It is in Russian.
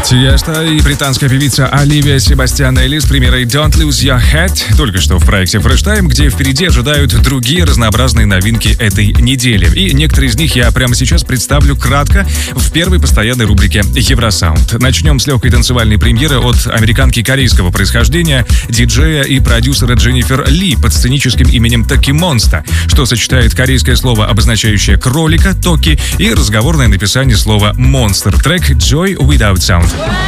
Тиеста и британская певица Оливия Себастьян-Элли с премьерой Don't Lose Your Head только что в проекте Fresh Time, где впереди ожидают другие разнообразные новинки этой недели. И некоторые из них я прямо сейчас представлю кратко в первой постоянной рубрике Евросаунд. Начнем с легкой танцевальной премьеры от американки корейского происхождения, диджея и продюсера Дженнифер Ли под сценическим именем Токи Монста, что сочетает корейское слово, обозначающее кролика, токи, и разговорное написание слова монстр. Трек Joy Without Sound.